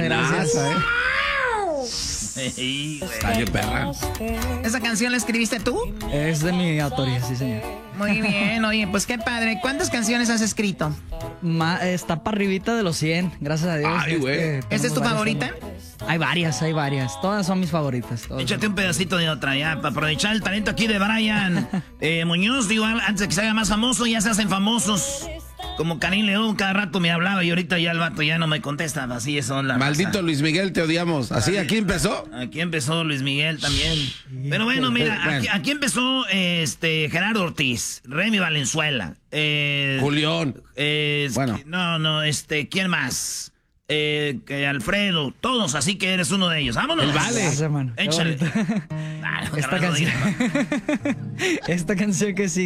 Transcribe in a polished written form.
Buenazo, Está bien, perra. ¿Esa canción la escribiste tú? Es de mi autoría, sí, señor. Muy bien, oye, pues qué padre. ¿Cuántas canciones has escrito? Está para arribita de los 100, gracias a Dios. Ay, güey. ¿Esta es tu favorita? Hay varias. Todas son mis favoritas. Échate un pedacito de otra ya, para aprovechar el talento aquí de Brian Muñoz. Digo, antes de que se haga más famoso, ya se hacen famosos. Como Karim León, cada rato me hablaba y ahorita ya el vato ya no me contesta. Así son las Maldito raza. Luis Miguel, te odiamos. ¿Así? ¿Aquí empezó? Aquí empezó Luis Miguel también. Pero bueno, mira, aquí empezó Gerardo Ortiz, Remy Valenzuela, Julián. Bueno. No, ¿quién más? Alfredo, todos, así que eres uno de ellos. ¡Vámonos! El Vale. Échale. Esta canción que sí.